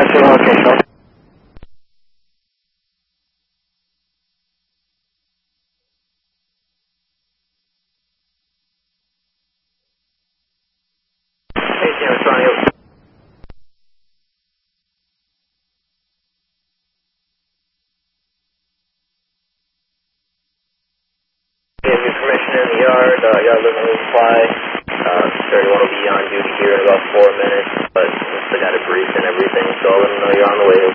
see location. Hey, Sam, it's Ronnie. Give you permission in the yard. Yard living room fly. 31 will be on duty here in about 4 minutes, but still got a brief and everything, so I'll let them know you're on the way.